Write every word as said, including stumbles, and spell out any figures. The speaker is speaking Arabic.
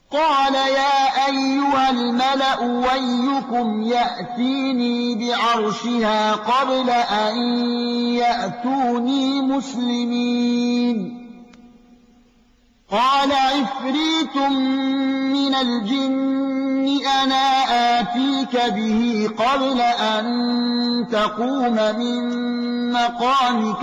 قال يا أيها الملأ أيكم يأتيني بعرشها قبل أن يأتوني مسلمين قال عفريت من الجن أنا آتيك به قبل أن تقوم من مقامك